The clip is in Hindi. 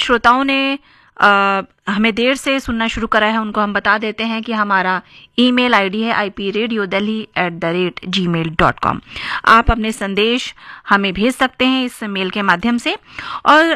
श्रोताओं ने हमें देर से सुनना शुरू करा है उनको हम बता देते हैं कि हमारा ईमेल आईडी है ipradiodeli@gmail.com। आप अपने संदेश हमें भेज सकते हैं इस मेल के माध्यम से। और